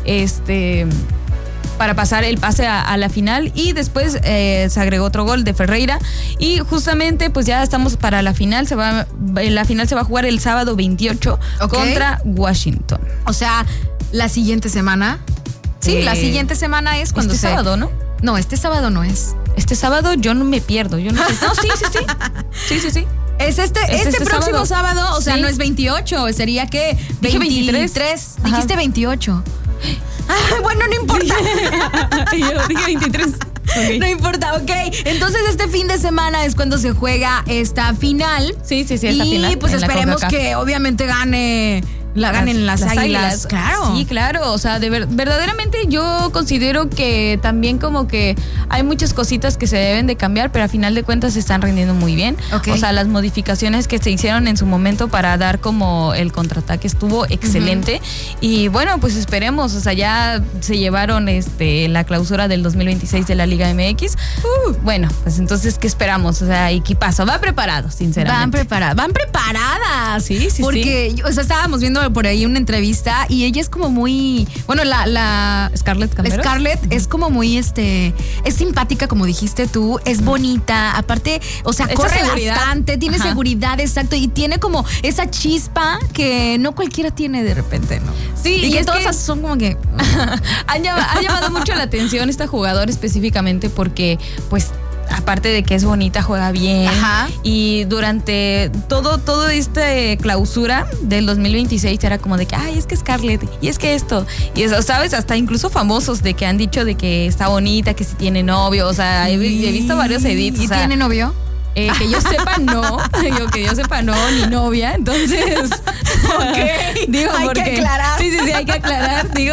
para pasar el pase a la final, y después se agregó otro gol de Ferreira, y justamente pues ya estamos para la final. La final se va a jugar el sábado 28 contra Washington. O sea, la siguiente semana. Sí, la siguiente semana es cuando sábado, ¿no? No, este sábado no es. Este sábado yo no me pierdo, yo no sé. No, sí. Es este próximo sábado, o sea, sí. No es 28, sería que 23. Dijiste 28. Bueno, no importa. Yo dije 23. Okay. No importa, ok. Entonces este fin de semana es cuando se juega esta final. Sí, esta final. Y pues esperemos que obviamente ganen las Águilas. Claro. Sí, claro. O sea, verdaderamente yo considero que también como que hay muchas cositas que se deben de cambiar, pero a final de cuentas se están rindiendo muy bien. Okay. O sea, las modificaciones que se hicieron en su momento para dar como el contraataque estuvo excelente. Y bueno, pues esperemos. O sea, ya se llevaron la clausura del 2026 de la Liga MX. Bueno, pues entonces, ¿qué esperamos? O sea, equipazo. Va preparado, sinceramente. Van preparadas. Sí. Porque, o sea, estábamos viendo por ahí una entrevista y ella es como muy, bueno, la Scarlett Camberos. Scarlett es como muy es simpática, como dijiste tú, es bonita, aparte, o sea, corre bastante, tiene seguridad, exacto, y tiene como esa chispa que no cualquiera tiene de repente, ¿no? Sí, y que todas son como que ha llamado mucho la atención esta jugadora específicamente porque, pues, aparte de que es bonita, juega bien. Ajá. Y durante todo este clausura del 2026 era como de que, ay, es que Scarlett, y es que esto, y eso, ¿sabes? Hasta incluso famosos de que han dicho de que está bonita, que si tiene novio, o sea, he visto varios edits. ¿Y tiene novio? Que yo sepa, no. Ni novia. Entonces, digo, hay que aclarar. Sí, hay que aclarar, digo.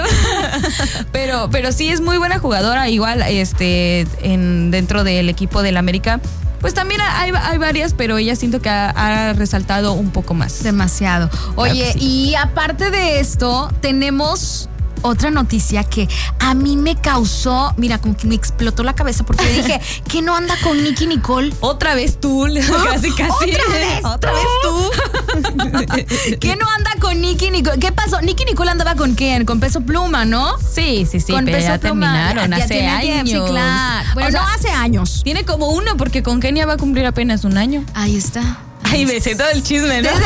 Pero sí es muy buena jugadora, igual, dentro del equipo del América. Pues también hay varias, pero ella siento que ha resaltado un poco más. Demasiado. Oye, claro que sí. Y aparte de esto, tenemos otra noticia que a mí me causó, mira, como que me explotó la cabeza porque dije, ¿que no anda con Nicki Nicole? Otra vez tú, casi. ¿Otra vez tú? ¿Que no anda con Nicki Nicole? ¿Qué pasó? Nicki Nicole andaba con quién? Con Peso Pluma, ¿no? Sí, con pero Peso ya Pluma. terminaron hace años. Sí, claro. Bueno, no hace años. Tiene como uno, porque con Kenia va a cumplir apenas un año. Ahí está. Ay, me sé todo el chisme, ¿no?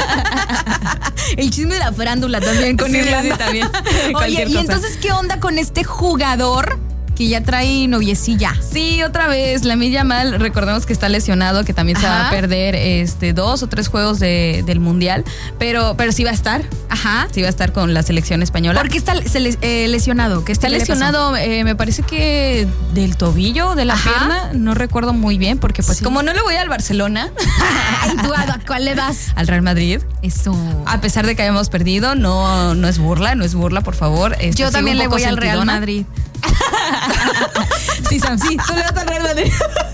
El chisme de la farándula también con Irlanda. Sí, también. Oye, ¿y entonces qué onda con este jugador que ya trae noviecilla? Sí, otra vez, Lamine Yamal, recordemos que está lesionado, que también se va a perder 2 o 3 juegos del Mundial, pero sí va a estar. Ajá. Sí va a estar con la selección española. ¿Por qué está lesionado? Está lesionado, me parece que del tobillo, de la pierna, no recuerdo muy bien, porque pues como no le voy al Barcelona. Ay, ¿tú a cuál le vas? Al Real Madrid. Eso. A pesar de que hayamos perdido, no es burla, por favor. Yo también le voy al Real Madrid. Sí, Sam, sí, tú le vas al Real Madrid.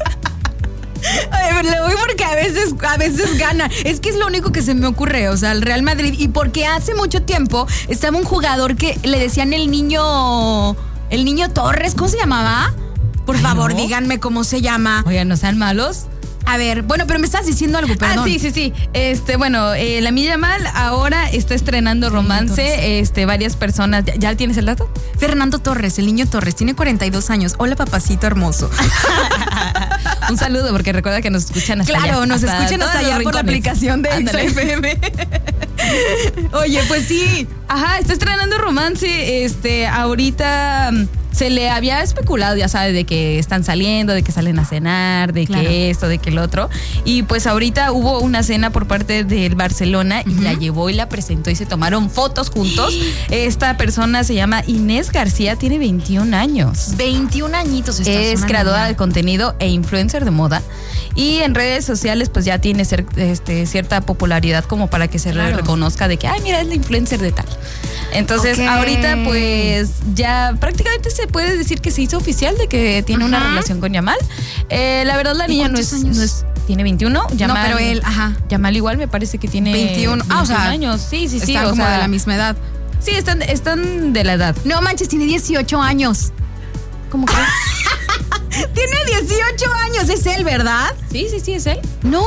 Ay, le voy porque a veces gana. Es que es lo único que se me ocurre, o sea, el Real Madrid. Y porque hace mucho tiempo estaba un jugador que le decían el niño Torres, ¿cómo se llamaba? Por favor, díganme cómo se llama. Oigan, no sean malos. A ver, bueno, pero me estás diciendo algo, perdón. Sí. Lamine Yamal ahora está estrenando romance. Varias personas. ¿Ya tienes el dato? Fernando Torres, el niño Torres, tiene 42 años. Hola, papacito hermoso. Un saludo, porque recuerda que nos escuchan hasta allá. Claro, nos escuchan hasta allá por la aplicación de XFM. Oye, pues sí. Ajá, está estrenando romance. Ahorita se le había especulado, ya sabes, de que están saliendo, de que salen a cenar, de que esto, de que el otro. Y pues ahorita hubo una cena por parte del Barcelona y la llevó y la presentó y se tomaron fotos juntos. Esta persona se llama Inés García, tiene 21 años. 21 añitos. Es creadora de contenido e influencer de moda. Y en redes sociales pues ya tiene cierta popularidad como para que se le reconozca de que, ay, mira, es la influencer de tal. Entonces ahorita pues ya prácticamente se puede decir que se hizo oficial de que tiene una relación con Yamal. La verdad la niña no es tiene 21. Yamal, no, pero él, Yamal igual me parece que tiene 21 años. Sí. Están como de la misma edad. Sí, están de la edad. No manches, tiene 18 años. ¿Cómo que? Tiene 18 años, es él, ¿verdad? Sí, es él. ¡No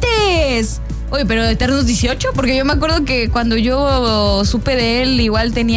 inventes! Oye, pero eternos 18, porque yo me acuerdo que cuando yo supe de él igual tenía